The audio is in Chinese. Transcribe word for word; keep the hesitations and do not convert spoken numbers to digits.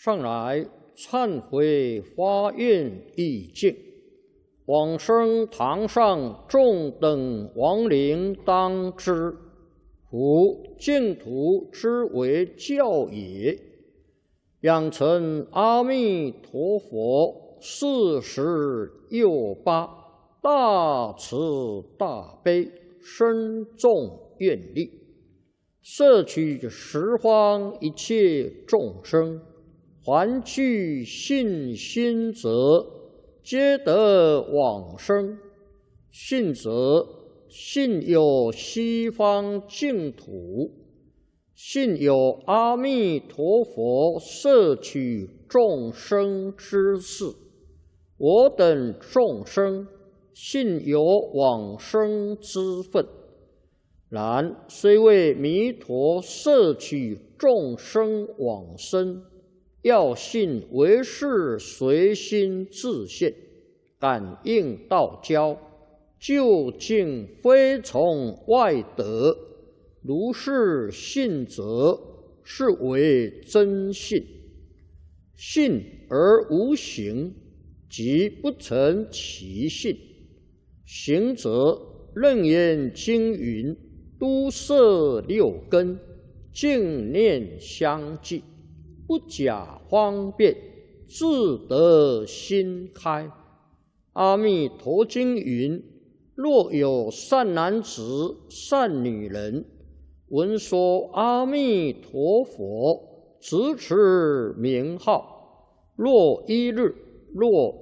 上来忏悔发愿意境，往生堂上众等亡灵当知，夫净土之为教也。养成阿弥陀佛四十又八大慈大悲深重愿力，摄取十方一切众生，还具信心者，皆得往生。信则信有西方净土，信有阿弥陀佛摄取众生之事。我等众生信有往生之分，然虽为弥陀摄取众生往生，要信唯是随心自现，感应道交，究竟非从外得。如是信则，是为真信。信而无行，即不成其信。行则楞严经云：都摄六根，净念相继，不假方便，自得心开。阿弥陀经云：若有善男子、善女人，闻说阿弥陀佛，直持名号，若一日，若